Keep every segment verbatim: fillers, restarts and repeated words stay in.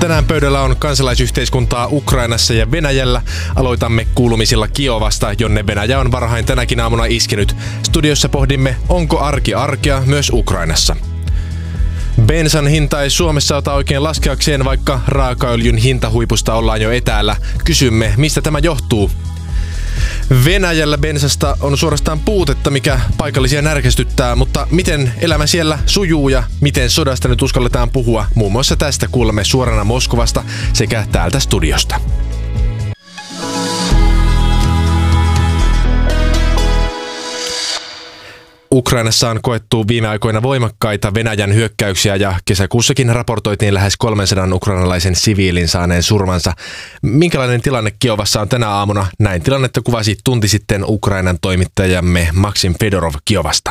Tänään pöydällä on kansalaisyhteiskuntaa Ukrainassa ja Venäjällä. Aloitamme kuulumisilla Kiovasta, jonne Venäjä on varhain tänäkin aamuna iskenyt. Studiossa pohdimme, onko arki arkea myös Ukrainassa. Bensan hinta ei Suomessa ota oikein laskeakseen, vaikka raakaöljyn hintahuipusta ollaan jo etäällä. Kysymme, mistä tämä johtuu. Venäjällä bensasta on suorastaan puutetta, mikä paikallisia närkästyttää, mutta miten elämä siellä sujuu ja miten sodasta nyt uskalletaan puhua, muun muassa tästä kuulemme suorana Moskovasta sekä täältä studiosta. Ukrainassa on koettu viime aikoina voimakkaita Venäjän hyökkäyksiä ja kesäkuussakin raportoitiin lähes kolmensadan ukrainalaisen siviilin saaneen surmansa. Minkälainen tilanne Kiovassa on tänä aamuna? Näin tilannetta kuvasi tunti sitten Ukrainan toimittajamme Maksim Fedorov Kiovasta.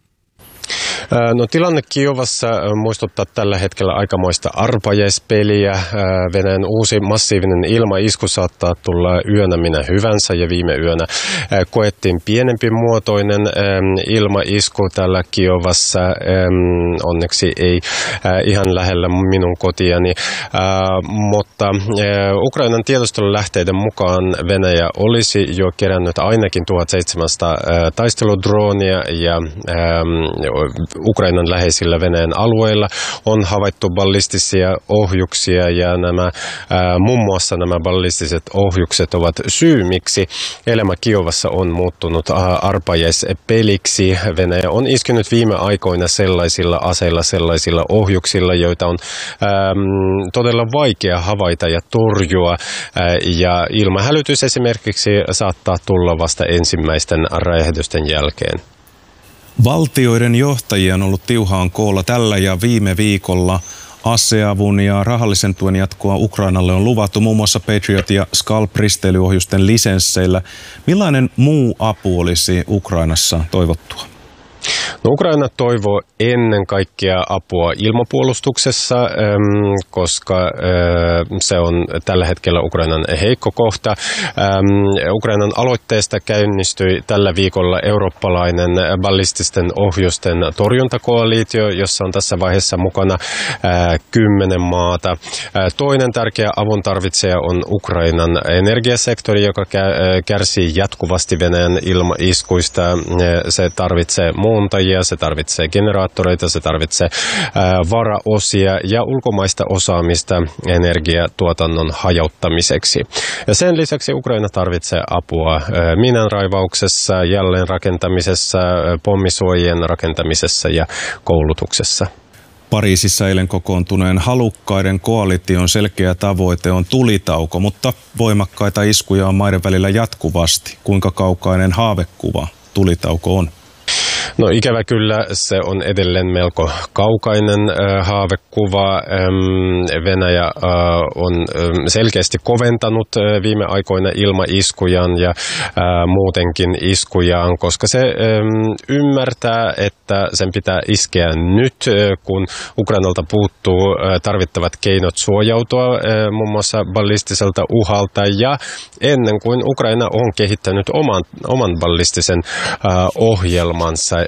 No, tilanne Kiovassa muistuttaa tällä hetkellä aikamoista arpajaispeliä. Venäjän uusi massiivinen ilmaisku saattaa tulla yönä minä hyvänsä ja viime yönä koettiin pienempi muotoinen ilmaisku täällä Kiovassa. Onneksi ei ihan lähellä minun kotiani, mutta Ukrainan tiedustelulähteiden mukaan Venäjä olisi jo kerännyt ainakin tuhatseitsemänsataa taisteludroonia ja Ukrainan läheisillä Venäjän alueilla on havaittu ballistisia ohjuksia ja nämä, ää, muun muassa nämä ballistiset ohjukset ovat syy, miksi elämä Kiovassa on muuttunut ää, arpajaispeliksi. Venäjä on iskenyt viime aikoina sellaisilla aseilla, sellaisilla ohjuksilla, joita on ää, todella vaikea havaita ja torjua, ää, ja ilmahälytys esimerkiksi saattaa tulla vasta ensimmäisten räjähdysten jälkeen. Valtioiden johtajia on ollut tiuhaan koolla tällä ja viime viikolla. Aseavun ja rahallisen tuen jatkoa Ukrainalle on luvattu muun muassa Patriot- ja Scalp-risteilyohjusten lisensseillä. Millainen muu apu olisi Ukrainassa toivottua? No, Ukraina toivoo ennen kaikkea apua ilmapuolustuksessa, koska se on tällä hetkellä Ukrainan heikko kohta. Ukrainan aloitteesta käynnistyi tällä viikolla eurooppalainen ballististen ohjusten torjuntakoalitio, jossa on tässä vaiheessa mukana kymmenen maata. Toinen tärkeä avun tarvitsija on Ukrainan energiasektori, joka kärsii jatkuvasti Venäjän ilmaiskuista. Se tarvitsee muuntajia, se tarvitsee generaattoreita, se tarvitsee ää, varaosia ja ulkomaista osaamista energiatuotannon hajauttamiseksi. Ja sen lisäksi Ukraina tarvitsee apua ää, miinanraivauksessa, jälleenrakentamisessa, pommisuojien rakentamisessa ja koulutuksessa. Pariisissa eilen kokoontuneen halukkaiden koalition selkeä tavoite on tulitauko, mutta voimakkaita iskuja on maiden välillä jatkuvasti. Kuinka kaukainen haavekuva tulitauko on? No, ikävä kyllä se on edelleen melko kaukainen äh, haavekuva. Ähm, Venäjä äh, on ähm, selkeästi koventanut äh, viime aikoina ilmaiskujaan ja äh, muutenkin iskujaan, koska se ähm, ymmärtää, että sen pitää iskeä nyt, äh, kun Ukrainalta puuttuu äh, tarvittavat keinot suojautua äh, muun muassa ballistiselta uhalta ja ennen kuin Ukraina on kehittänyt oman, oman ballistisen äh, ohjelmansa.